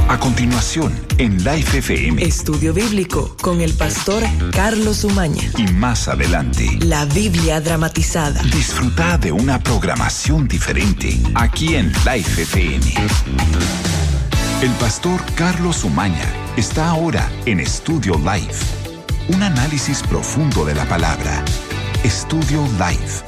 A continuación, en Life FM. Estudio Bíblico con el pastor Carlos Umaña. Y más adelante, la Biblia dramatizada. Disfruta de una programación diferente aquí en Life FM. El pastor Carlos Umaña está ahora en Estudio Life. Un análisis profundo de la palabra. Estudio Life.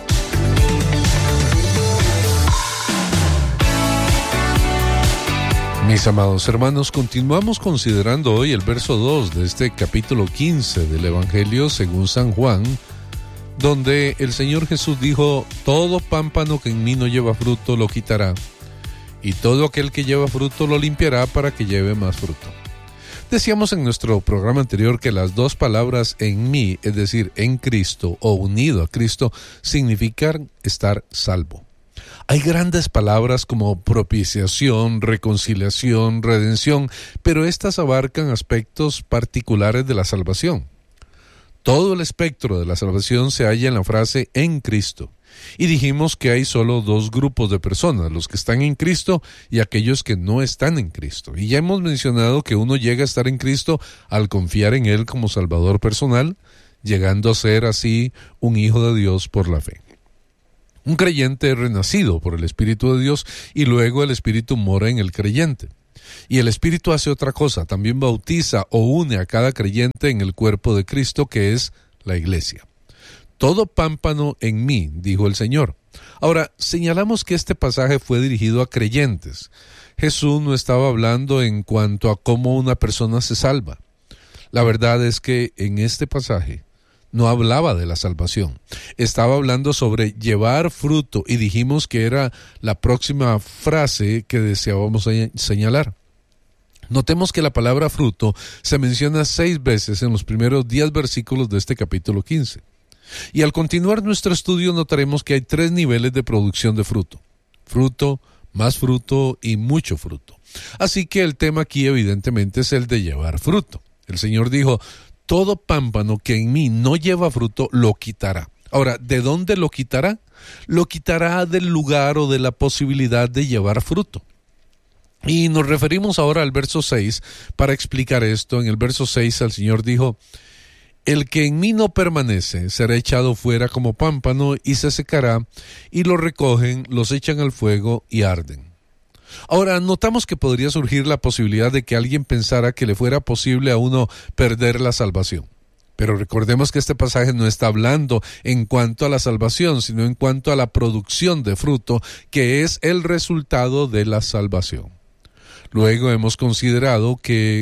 Mis amados hermanos, continuamos considerando hoy el verso 2 de este capítulo 15 del Evangelio según San Juan, donde el Señor Jesús dijo: todo pámpano que en mí no lleva fruto lo quitará, y todo aquel que lleva fruto lo limpiará para que lleve más fruto. Decíamos en nuestro programa anterior que las dos palabras en mí, es decir, en Cristo o unido a Cristo, significan estar salvo. Hay grandes palabras como propiciación, reconciliación, redención, pero estas abarcan aspectos particulares de la salvación. Todo el espectro de la salvación se halla en la frase en Cristo. Y dijimos que hay solo dos grupos de personas, los que están en Cristo y aquellos que no están en Cristo. Y ya hemos mencionado que uno llega a estar en Cristo al confiar en Él como Salvador personal, llegando a ser así un hijo de Dios por la fe. Un creyente es renacido por el Espíritu de Dios y luego el Espíritu mora en el creyente. Y el Espíritu hace otra cosa, también bautiza o une a cada creyente en el cuerpo de Cristo, que es la iglesia. Todo pámpano en mí, dijo el Señor. Ahora, señalamos que este pasaje fue dirigido a creyentes. Jesús no estaba hablando en cuanto a cómo una persona se salva. La verdad es que en este pasaje no hablaba de la salvación. Estaba hablando sobre llevar fruto y dijimos que era la próxima frase que deseábamos señalar. Notemos que la palabra fruto se menciona 6 veces en los primeros 10 versículos de este capítulo 15. Y al continuar nuestro estudio notaremos que hay 3 niveles de producción de fruto. Fruto, más fruto y mucho fruto. Así que el tema aquí evidentemente es el de llevar fruto. El Señor dijo: todo pámpano que en mí no lleva fruto lo quitará. Ahora, ¿de dónde lo quitará? Lo quitará del lugar o de la posibilidad de llevar fruto. Y nos referimos ahora al verso 6 para explicar esto. En el verso 6 el Señor dijo: el que en mí no permanece será echado fuera como pámpano y se secará, y lo recogen, los echan al fuego y arden. Ahora, notamos que podría surgir la posibilidad de que alguien pensara que le fuera posible a uno perder la salvación. Pero recordemos que este pasaje no está hablando en cuanto a la salvación, sino en cuanto a la producción de fruto, que es el resultado de la salvación. Luego hemos considerado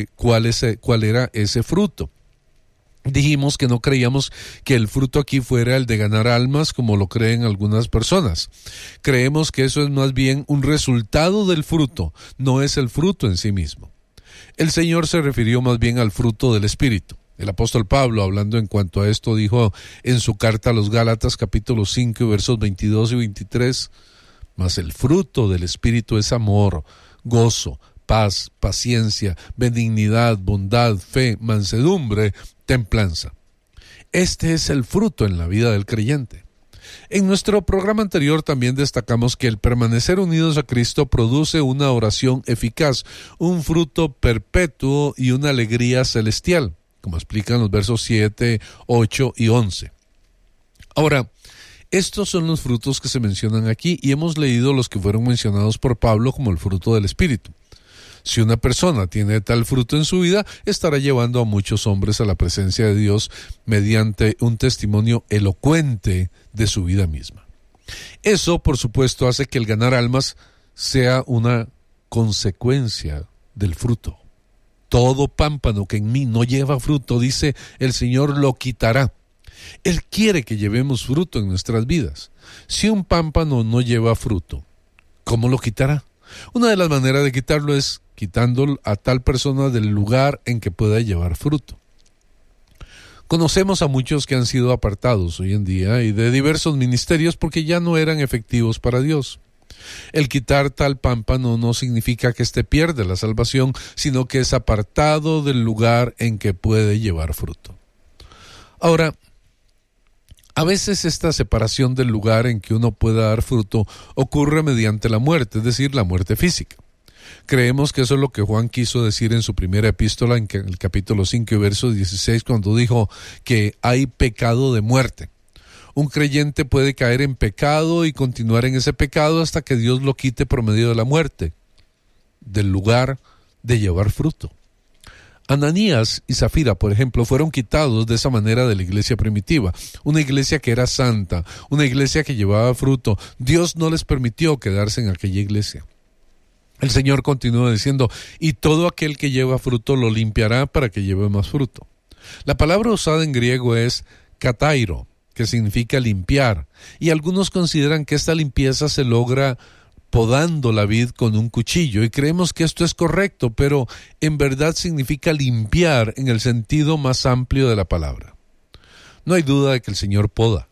cuál era ese fruto. Dijimos que no creíamos que el fruto aquí fuera el de ganar almas como lo creen algunas personas. Creemos que eso es más bien un resultado del fruto, no es el fruto en sí mismo. El Señor se refirió más bien al fruto del Espíritu. El apóstol Pablo, hablando en cuanto a esto, dijo en su carta a los Gálatas, capítulo 5, versos 22 y 23, mas el fruto del Espíritu es amor, gozo, paz, paciencia, benignidad, bondad, fe, mansedumbre, templanza. Este es el fruto en la vida del creyente. En nuestro programa anterior también destacamos que el permanecer unidos a Cristo produce una oración eficaz, un fruto perpetuo y una alegría celestial, como explican los versos 7, 8 y 11. Ahora, estos son los frutos que se mencionan aquí y hemos leído los que fueron mencionados por Pablo como el fruto del Espíritu. Si una persona tiene tal fruto en su vida, estará llevando a muchos hombres a la presencia de Dios mediante un testimonio elocuente de su vida misma. Eso, por supuesto, hace que el ganar almas sea una consecuencia del fruto. Todo pámpano que en mí no lleva fruto, dice el Señor, lo quitará. Él quiere que llevemos fruto en nuestras vidas. Si un pámpano no lleva fruto, ¿cómo lo quitará? Una de las maneras de quitarlo es quitando a tal persona del lugar en que pueda llevar fruto. Conocemos a muchos que han sido apartados hoy en día y de diversos ministerios porque ya no eran efectivos para Dios. El quitar tal pámpano no significa que éste pierde la salvación, sino que es apartado del lugar en que puede llevar fruto. Ahora, a veces esta separación del lugar en que uno pueda dar fruto ocurre mediante la muerte, es decir, la muerte física. Creemos que eso es lo que Juan quiso decir en su primera epístola, en el capítulo 5 y verso 16, cuando dijo que hay pecado de muerte. Un creyente puede caer en pecado y continuar en ese pecado hasta que Dios lo quite por medio de la muerte, del lugar de llevar fruto. Ananías y Zafira, por ejemplo, fueron quitados de esa manera de la iglesia primitiva. Una iglesia que era santa, una iglesia que llevaba fruto. Dios no les permitió quedarse en aquella iglesia. El Señor continúa diciendo, y todo aquel que lleva fruto lo limpiará para que lleve más fruto. La palabra usada en griego es katairo, que significa limpiar, y algunos consideran que esta limpieza se logra podando la vid con un cuchillo, y creemos que esto es correcto, pero en verdad significa limpiar en el sentido más amplio de la palabra. No hay duda de que el Señor poda.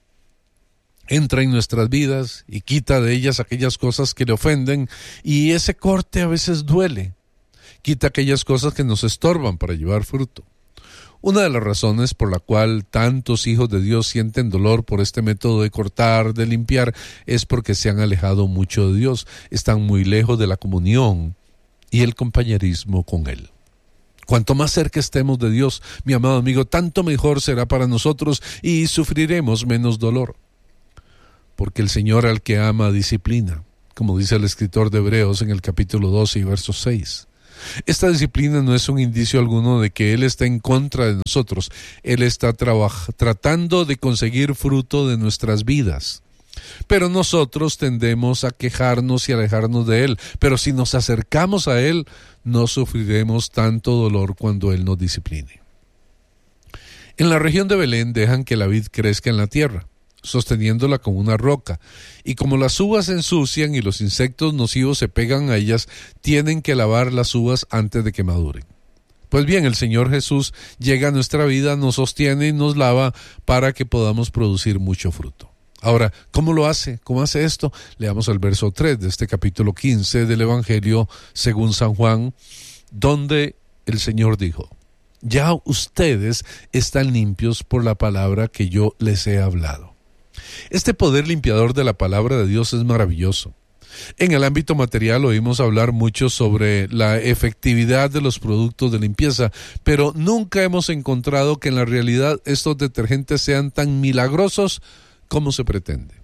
Entra en nuestras vidas y quita de ellas aquellas cosas que le ofenden, y ese corte a veces duele. Quita aquellas cosas que nos estorban para llevar fruto. Una de las razones por la cual tantos hijos de Dios sienten dolor por este método de cortar, de limpiar, es porque se han alejado mucho de Dios, están muy lejos de la comunión y el compañerismo con Él. Cuanto más cerca estemos de Dios, mi amado amigo, tanto mejor será para nosotros y sufriremos menos dolor. Porque el Señor al que ama disciplina, como dice el escritor de Hebreos en el capítulo 12 y verso 6. Esta disciplina no es un indicio alguno de que Él está en contra de nosotros. Él está tratando de conseguir fruto de nuestras vidas. Pero nosotros tendemos a quejarnos y alejarnos de Él. Pero si nos acercamos a Él, no sufriremos tanto dolor cuando Él nos discipline. En la región de Belén dejan que la vid crezca en la tierra, sosteniéndola con una roca, y como las uvas se ensucian y los insectos nocivos se pegan a ellas, tienen que lavar las uvas antes de que maduren. Pues bien, el Señor Jesús llega a nuestra vida, nos sostiene y nos lava para que podamos producir mucho fruto. Ahora, ¿cómo lo hace? ¿Cómo hace esto? Leamos el verso 3 de este capítulo 15 del Evangelio según San Juan, donde el Señor dijo: ya ustedes están limpios por la palabra que yo les he hablado. Este poder limpiador de la palabra de Dios es maravilloso. En el ámbito material oímos hablar mucho sobre la efectividad de los productos de limpieza, pero nunca hemos encontrado que en la realidad estos detergentes sean tan milagrosos como se pretende.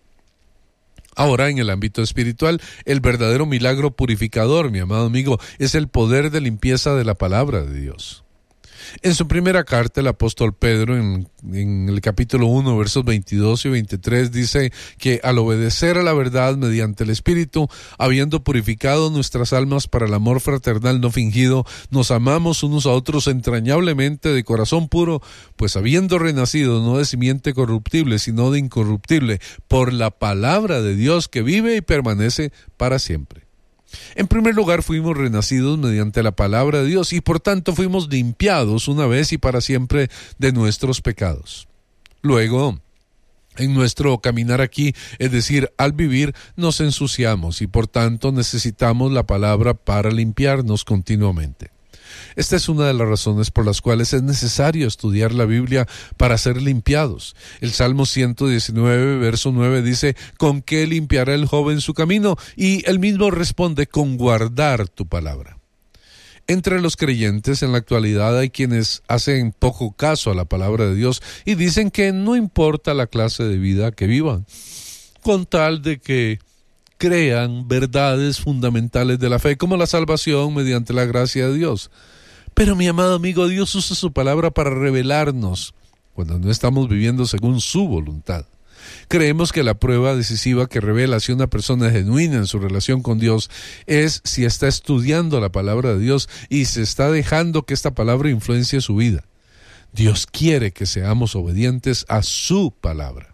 Ahora, en el ámbito espiritual, el verdadero milagro purificador, mi amado amigo, es el poder de limpieza de la palabra de Dios. En su primera carta, el apóstol Pedro, en el capítulo 1, versos 22 y 23, dice que al obedecer a la verdad mediante el Espíritu, habiendo purificado nuestras almas para el amor fraternal no fingido, nos amamos unos a otros entrañablemente de corazón puro, pues habiendo renacido no de simiente corruptible, sino de incorruptible, por la palabra de Dios que vive y permanece para siempre. En primer lugar, fuimos renacidos mediante la palabra de Dios y por tanto fuimos limpiados una vez y para siempre de nuestros pecados. Luego, en nuestro caminar aquí, es decir, al vivir, nos ensuciamos y por tanto necesitamos la palabra para limpiarnos continuamente. Esta es una de las razones por las cuales es necesario estudiar la Biblia para ser limpiados. El Salmo 119, verso 9 dice: ¿con qué limpiará el joven su camino? Y él mismo responde: con guardar tu palabra. Entre los creyentes en la actualidad hay quienes hacen poco caso a la palabra de Dios y dicen que no importa la clase de vida que vivan, con tal de que crean verdades fundamentales de la fe, como la salvación mediante la gracia de Dios. Pero mi amado amigo, Dios usa su palabra para revelarnos cuando no estamos viviendo según su voluntad. Creemos que la prueba decisiva que revela si una persona es genuina en su relación con Dios es si está estudiando la palabra de Dios y se está dejando que esta palabra influencie su vida. Dios quiere que seamos obedientes a su palabra.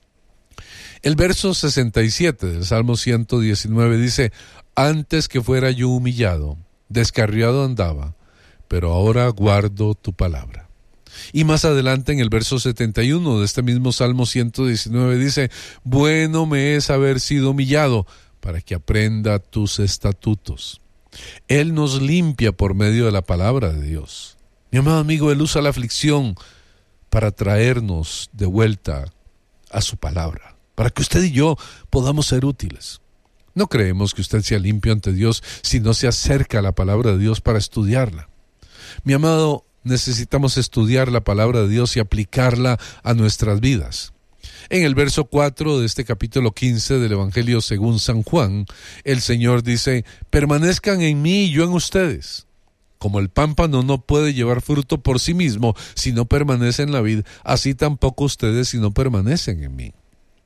El verso 67 del Salmo 119 dice: antes que fuera yo humillado, descarriado andaba, pero ahora guardo tu palabra. Y más adelante en el verso 71 de este mismo Salmo 119 dice: bueno me es haber sido humillado, para que aprenda tus estatutos. Él nos limpia por medio de la palabra de Dios. Mi amado amigo, Él usa la aflicción para traernos de vuelta a su palabra, para que usted y yo podamos ser útiles. No creemos que usted sea limpio ante Dios si no se acerca a la palabra de Dios para estudiarla. Mi amado, necesitamos estudiar la palabra de Dios y aplicarla a nuestras vidas. En el verso 4 de este capítulo 15 del Evangelio según San Juan, el Señor dice: permanezcan en mí y yo en ustedes. Como el pámpano no puede llevar fruto por sí mismo si no permanece en la vid, así tampoco ustedes si no permanecen en mí.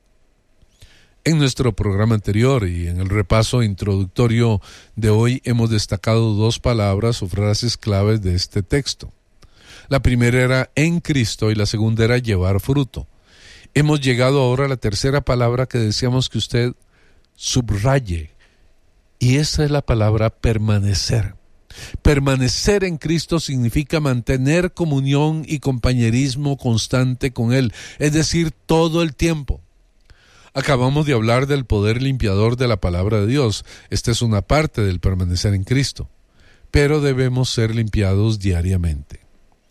En nuestro programa anterior y en el repaso introductorio de hoy hemos destacado dos palabras o frases claves de este texto. La primera era en Cristo y la segunda era llevar fruto. Hemos llegado ahora a la tercera palabra que deseamos que usted subraye, y esa es la palabra permanecer. Permanecer en Cristo significa mantener comunión y compañerismo constante con Él, es decir, todo el tiempo. Acabamos de hablar del poder limpiador de la palabra de Dios. Esta es una parte del permanecer en Cristo, pero debemos ser limpiados diariamente.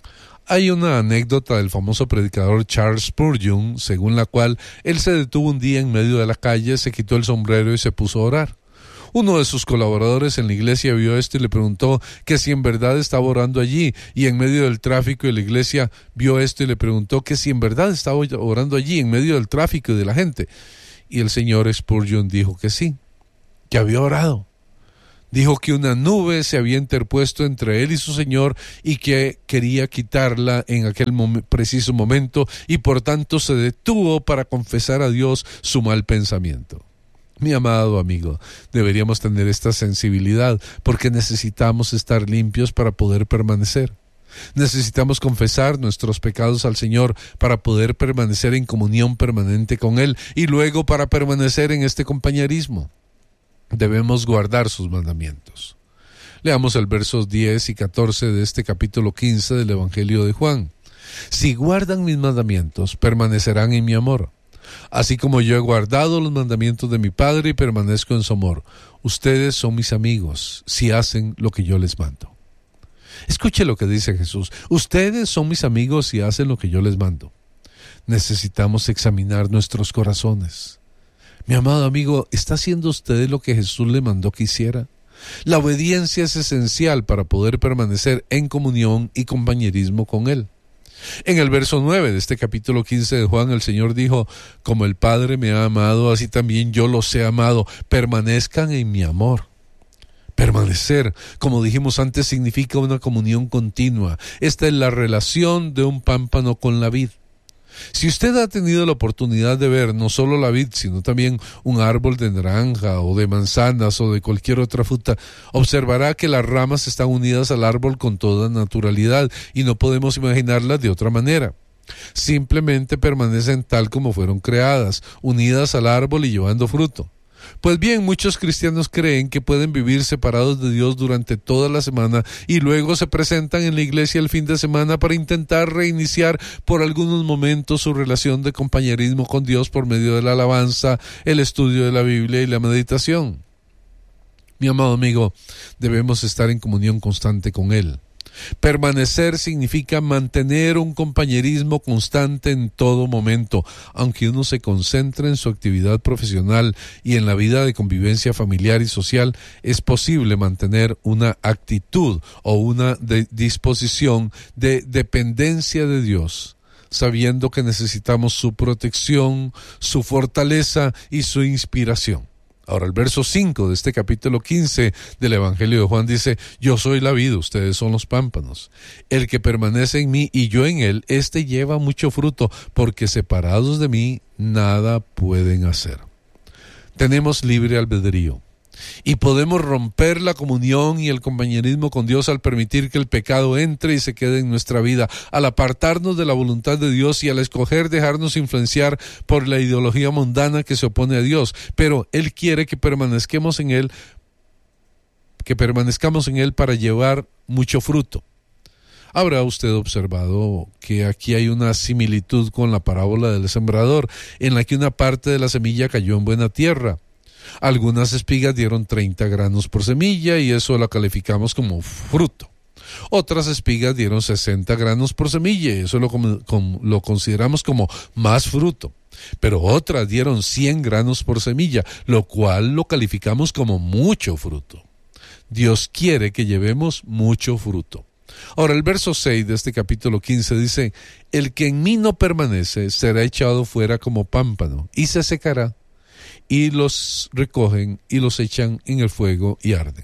Hay una anécdota del famoso predicador Charles Spurgeon, según la cual él se detuvo un día en medio de la calle, se quitó el sombrero y se puso a orar. Uno de sus colaboradores en la iglesia vio esto y le preguntó que si en verdad estaba orando allí, y en medio del tráfico de la iglesia vio esto y le preguntó que si en verdad estaba orando allí en medio del tráfico y de la gente. Y el señor Spurgeon dijo que sí, que había orado. Dijo que una nube se había interpuesto entre él y su Señor y que quería quitarla en aquel preciso momento, y por tanto se detuvo para confesar a Dios su mal pensamiento. Mi amado amigo, deberíamos tener esta sensibilidad porque necesitamos estar limpios para poder permanecer. Necesitamos confesar nuestros pecados al Señor para poder permanecer en comunión permanente con Él y luego para permanecer en este compañerismo. Debemos guardar sus mandamientos. Leamos el versos 10 y 14 de este capítulo 15 del Evangelio de Juan. Si guardan mis mandamientos, permanecerán en mi amor. Así como yo he guardado los mandamientos de mi Padre y permanezco en su amor. Ustedes son mis amigos si hacen lo que yo les mando. Escuche lo que dice Jesús. Ustedes son mis amigos si hacen lo que yo les mando. Necesitamos examinar nuestros corazones. Mi amado amigo, ¿está haciendo usted lo que Jesús le mandó que hiciera? La obediencia es esencial para poder permanecer en comunión y compañerismo con Él. En el verso 9 de este capítulo 15 de Juan, el Señor dijo: como el Padre me ha amado, así también yo los he amado. Permanezcan en mi amor. Permanecer, como dijimos antes, significa una comunión continua. Esta es la relación de un pámpano con la vid. Si usted ha tenido la oportunidad de ver no solo la vid, sino también un árbol de naranja o de manzanas o de cualquier otra fruta, observará que las ramas están unidas al árbol con toda naturalidad y no podemos imaginarlas de otra manera. Simplemente permanecen tal como fueron creadas, unidas al árbol y llevando fruto. Pues bien, muchos cristianos creen que pueden vivir separados de Dios durante toda la semana y luego se presentan en la iglesia el fin de semana para intentar reiniciar por algunos momentos su relación de compañerismo con Dios por medio de la alabanza, el estudio de la Biblia y la meditación. Mi amado amigo, debemos estar en comunión constante con Él. Permanecer significa mantener un compañerismo constante en todo momento, aunque uno se concentre en su actividad profesional y en la vida de convivencia familiar y social. Es posible mantener una actitud o una disposición de dependencia de Dios, sabiendo que necesitamos su protección, su fortaleza y su inspiración. Ahora el verso 5 de este capítulo 15 del Evangelio de Juan dice: yo soy la vid, ustedes son los pámpanos. El que permanece en mí y yo en él, éste lleva mucho fruto, porque separados de mí nada pueden hacer. Tenemos libre albedrío y podemos romper la comunión y el compañerismo con Dios al permitir que el pecado entre y se quede en nuestra vida, al apartarnos de la voluntad de Dios y al escoger dejarnos influenciar por la ideología mundana que se opone a Dios. Pero Él quiere que permanezcamos en Él para llevar mucho fruto. Habrá usted observado que aquí hay una similitud con la parábola del sembrador, en la que una parte de la semilla cayó en buena tierra. Algunas espigas dieron 30 granos por semilla y eso lo calificamos como fruto. Otras espigas dieron 60 granos por semilla y eso lo consideramos como más fruto. pero otras dieron 100 granos por semilla, lo cual lo calificamos como mucho fruto. Dios quiere que llevemos mucho fruto. Ahora, el verso 6 de este capítulo 15 dice: el que en mí no permanece será echado fuera como pámpano y se secará, y los recogen y los echan en el fuego y arden.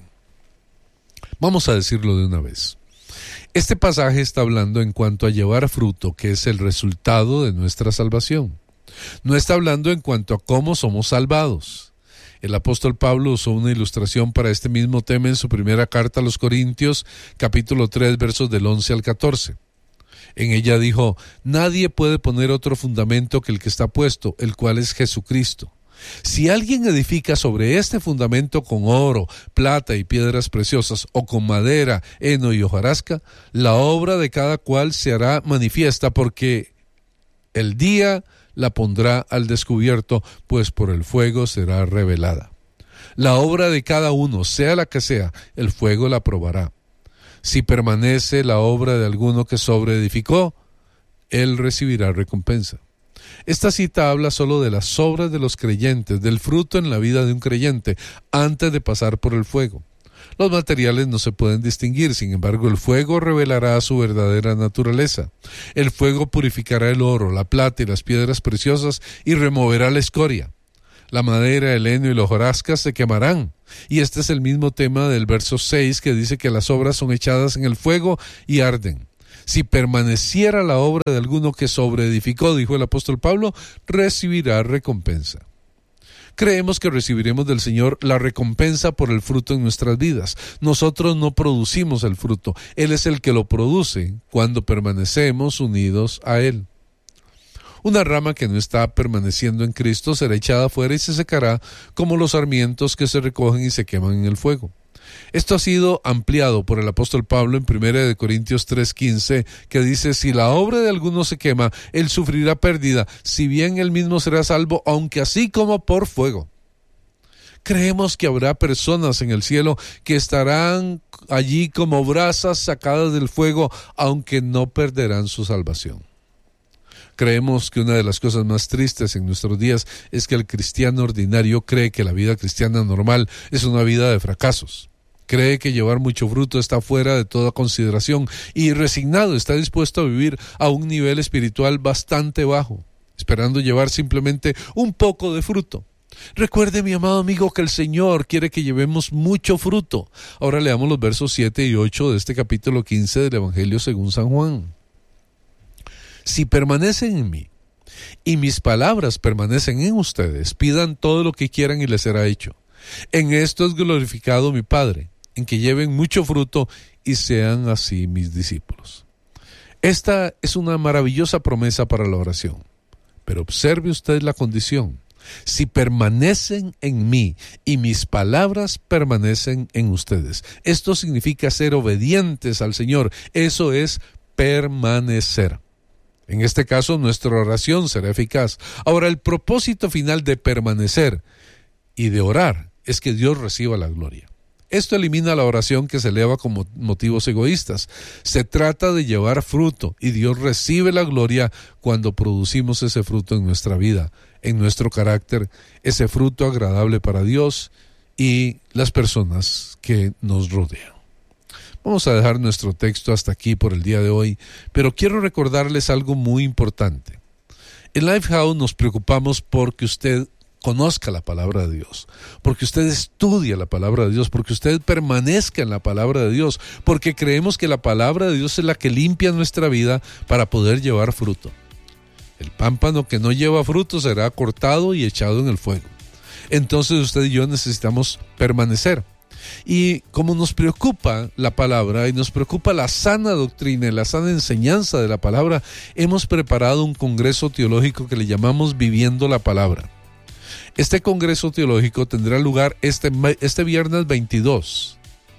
Vamos a decirlo de una vez. Este pasaje está hablando en cuanto a llevar fruto, que es el resultado de nuestra salvación. No está hablando en cuanto a cómo somos salvados. El apóstol Pablo usó una ilustración para este mismo tema en su primera carta a los Corintios, capítulo 3, versos del 11 al 14. En ella dijo: nadie puede poner otro fundamento que el que está puesto, el cual es Jesucristo. Si alguien edifica sobre este fundamento con oro, plata y piedras preciosas, o con madera, heno y hojarasca, la obra de cada cual se hará manifiesta, porque el día la pondrá al descubierto, pues por el fuego será revelada. La obra de cada uno, sea la que sea, el fuego la probará. Si permanece la obra de alguno que sobreedificó, él recibirá recompensa. Esta cita habla solo de las obras de los creyentes, del fruto en la vida de un creyente, antes de pasar por el fuego. Los materiales no se pueden distinguir, sin embargo, el fuego revelará su verdadera naturaleza. El fuego purificará el oro, la plata y las piedras preciosas y removerá la escoria. La madera, el heno y la hojarasca se quemarán. Y este es el mismo tema del verso 6, que dice que las obras son echadas en el fuego y arden. Si permaneciera la obra de alguno que sobreedificó, dijo el apóstol Pablo, recibirá recompensa. Creemos que recibiremos del Señor la recompensa por el fruto en nuestras vidas. Nosotros no producimos el fruto, Él es el que lo produce cuando permanecemos unidos a Él. Una rama que no está permaneciendo en Cristo será echada fuera y se secará, como los sarmientos que se recogen y se queman en el fuego. Esto ha sido ampliado por el apóstol Pablo en 1 Corintios 3:15, que dice: si la obra de alguno se quema, él sufrirá pérdida, si bien él mismo será salvo, aunque así como por fuego. Creemos que habrá personas en el cielo que estarán allí como brasas sacadas del fuego, aunque no perderán su salvación. Creemos que una de las cosas más tristes en nuestros días es que el cristiano ordinario cree que la vida cristiana normal es una vida de fracasos. Cree que llevar mucho fruto está fuera de toda consideración y resignado está dispuesto a vivir a un nivel espiritual bastante bajo, esperando llevar simplemente un poco de fruto. Recuerde, mi amado amigo, que el Señor quiere que llevemos mucho fruto. Ahora leamos los versos 7 y 8 de este capítulo 15 del Evangelio según San Juan. Si permanecen en mí y mis palabras permanecen en ustedes, pidan todo lo que quieran y les será hecho. En esto es glorificado mi Padre, en que lleven mucho fruto y sean así mis discípulos. Esta es una maravillosa promesa para la oración, pero observe usted la condición. Si permanecen en mí y mis palabras permanecen en ustedes. Esto significa ser obedientes al Señor. Eso es permanecer. En este caso, nuestra oración será eficaz. Ahora, el propósito final de permanecer y de orar es que Dios reciba la gloria. Esto elimina la oración que se eleva con motivos egoístas. Se trata de llevar fruto y Dios recibe la gloria cuando producimos ese fruto en nuestra vida, en nuestro carácter, ese fruto agradable para Dios y las personas que nos rodean. Vamos a dejar nuestro texto hasta aquí por el día de hoy, pero quiero recordarles algo muy importante. En Lifehouse nos preocupamos porque usted conozca la palabra de Dios, porque usted estudie la palabra de Dios, porque usted permanezca en la palabra de Dios, porque creemos que la palabra de Dios es la que limpia nuestra vida para poder llevar fruto. El pámpano que no lleva fruto será cortado y echado en el fuego. Entonces usted y yo necesitamos permanecer. Y como nos preocupa la palabra y nos preocupa la sana doctrina y la sana enseñanza de la palabra, hemos preparado un congreso teológico que le llamamos Viviendo la Palabra. Este congreso teológico tendrá lugar este viernes 22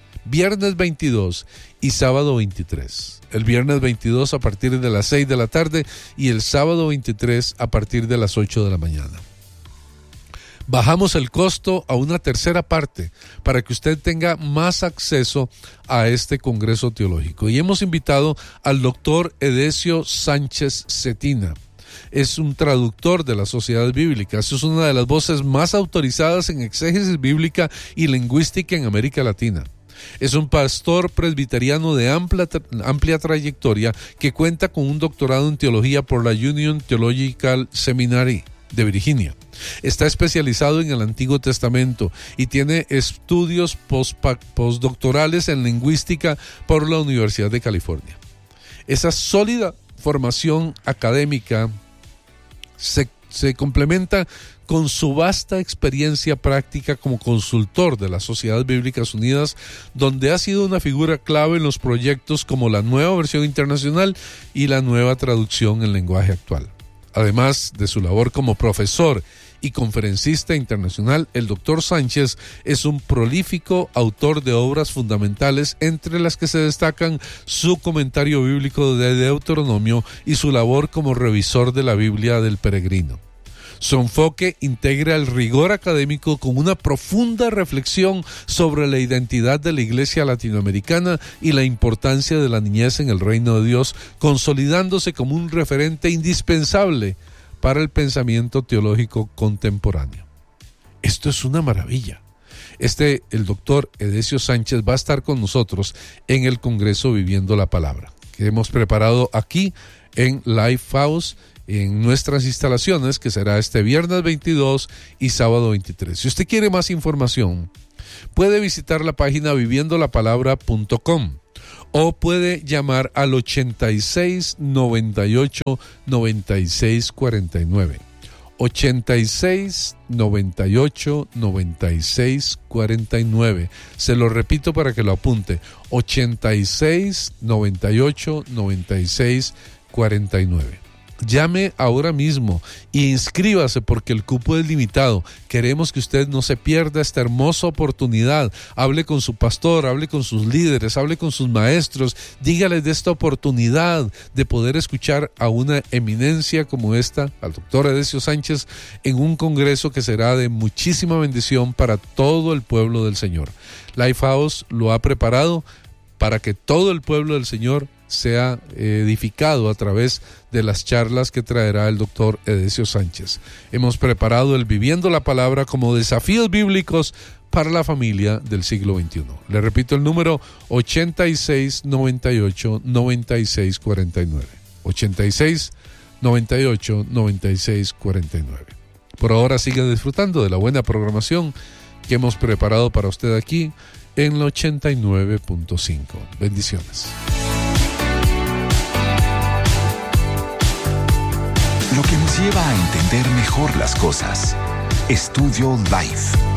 y sábado 23. El viernes 22 a partir de las 6 de la tarde y el sábado 23 a partir de las 8 de la mañana. Bajamos el costo a una tercera parte para que usted tenga más acceso a este congreso teológico. Y hemos invitado al doctor Edesio Sánchez Cetina. es un traductor de las sociedades bíblicas, es una de las voces más autorizadas en exégesis bíblica y lingüística en América Latina. Es un pastor presbiteriano de amplia trayectoria que cuenta con un doctorado en teología por la Union Theological Seminary de Virginia. Está especializado en el Antiguo Testamento y tiene estudios postdoctorales en lingüística por la Universidad de California. Esa sólida formación académica se complementa con su vasta experiencia práctica como consultor de las Sociedades Bíblicas Unidas, donde ha sido una figura clave en los proyectos como la nueva versión internacional y la nueva traducción en lenguaje actual. Además de su labor como profesor y conferencista internacional, el Dr. Sánchez es un prolífico autor de obras fundamentales, entre las que se destacan su comentario bíblico de Deuteronomio y su labor como revisor de la Biblia del Peregrino. Su enfoque integra el rigor académico con una profunda reflexión sobre la identidad de la Iglesia latinoamericana y la importancia de la niñez en el reino de Dios, consolidándose como un referente indispensable para el pensamiento teológico contemporáneo. Esto es una maravilla. El doctor Edesio Sánchez va a estar con nosotros en el Congreso Viviendo la Palabra, que hemos preparado aquí en Lifehouse, en nuestras instalaciones, que será este viernes 22 y sábado 23. Si usted quiere más información, puede visitar la página viviendolapalabra.com o puede llamar al 86 98 96 49. 86 98 96 49. Se lo repito para que lo apunte. 86 98 96 49. Llame ahora mismo e inscríbase, porque el cupo es limitado. Queremos que usted no se pierda esta hermosa oportunidad. Hable con su pastor, hable con sus líderes, hable con sus maestros. Dígales de esta oportunidad de poder escuchar a una eminencia como esta, al doctor Edesio Sánchez, en un congreso que será de muchísima bendición para todo el pueblo del Señor. Lifehouse lo ha preparado para que todo el pueblo del Señor sea edificado a través de las charlas que traerá el doctor Edesio Sánchez. Hemos preparado el Viviendo la Palabra como desafíos bíblicos para la familia del siglo XXI. Le repito el número: 86 98 96 49. 86 98 96 49. Por ahora siga disfrutando de la buena programación que hemos preparado para usted aquí en la 89.5. Bendiciones. Lo que nos lleva a entender mejor las cosas. Estudio Life.